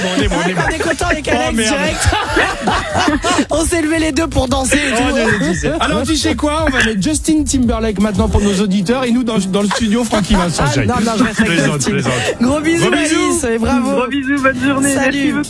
On est content avec Alex direct. On s'est levé les deux pour danser et tout. Alors tu sais quoi, on va mettre Justin Timberlake maintenant pour nos auditeurs et nous dans le studio Francky Vincent. Non, je reste avec Justin. Gros bisous Alice et bravo. Gros bisous, bonne journée. Salut. Merci beaucoup.